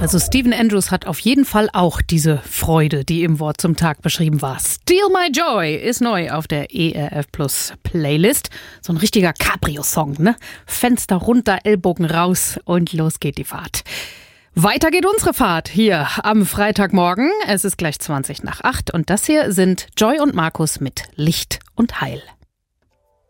Also Stephen Andrews hat auf jeden Fall auch diese Freude, die im Wort zum Tag beschrieben war. Steal My Joy ist neu auf der ERF Plus Playlist. So ein richtiger Cabrio-Song, ne? Fenster runter, Ellbogen raus und los geht die Fahrt. Weiter geht unsere Fahrt hier am Freitagmorgen. Es ist gleich 7:20 und das hier sind Joy und Markus mit Licht und Heil.